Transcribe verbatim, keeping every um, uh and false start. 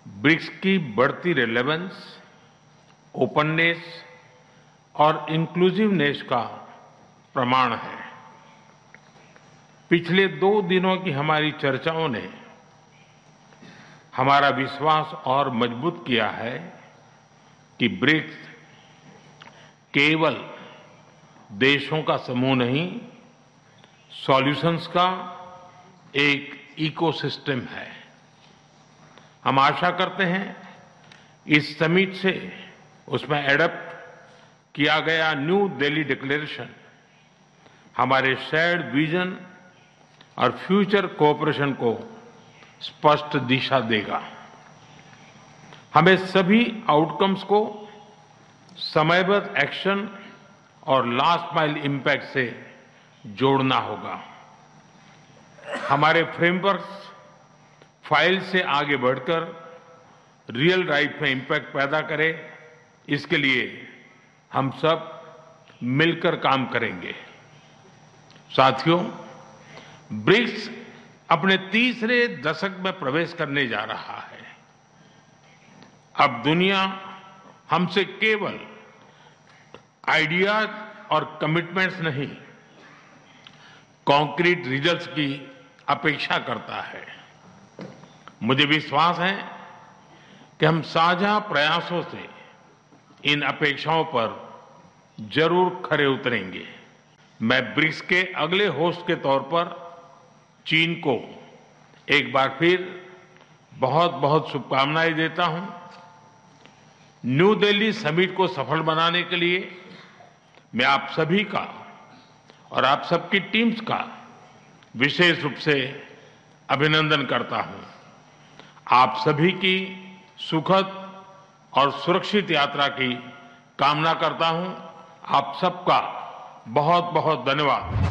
BRICS की बढ़ती relevance, openness और इंक्लूसिवनेस का प्रमाण है। पिछले दो दिनों की हमारी चर्चाओं ने हमारा विश्वास और मजबूत किया है कि ब्रिक्स केवल देशों का समूह नहीं, सॉल्यूशंस का एक इकोसिस्टम है। हम आशा करते हैं इस समिट से उसमें एडॉप्ट किया गया न्यू दिल्ली डिक्लेरेशन हमारे शेयर्ड विजन और फ्यूचर कोऑपरेशन को स्पष्ट दिशा देगा। हमें सभी आउटकम्स को समयबद्ध एक्शन और लास्ट माइल इम्पैक्ट से जोड़ना होगा। हमारे फ्रेमवर्क्स फाइल से आगे बढ़कर रियल लाइफ में इम्पैक्ट पैदा करे, इसके लिए हम सब मिलकर काम करेंगे। साथियों, ब्रिक्स अपने तीसरे दशक में प्रवेश करने जा रहा है। अब दुनिया हमसे केवल आइडियाज और कमिटमेंट्स नहीं, कॉन्क्रीट रिजल्ट्स की अपेक्षा करता है। मुझे विश्वास है कि हम साझा प्रयासों से इन अपेक्षाओं पर जरूर खरे उतरेंगे। मैं ब्रिक्स के अगले होस्ट के तौर पर चीन को एक बार फिर बहुत बहुत शुभकामनाएं देता हूं। न्यू दिल्ली समिट को सफल बनाने के लिए मैं आप सभी का और आप सबकी टीम्स का विशेष रूप से अभिनंदन करता हूं। आप सभी की सुखद और सुरक्षित यात्रा की कामना करता हूं। आप सबका बहुत बहुत धन्यवाद।